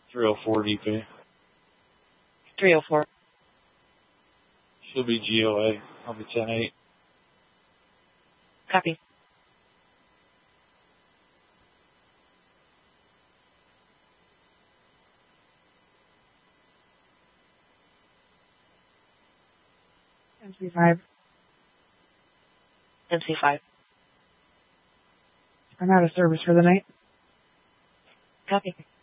304 DP. 304. She'll be GOA. I'll be 10-8. Copy. MC5. MC5. I'm out of service for the night. Copy.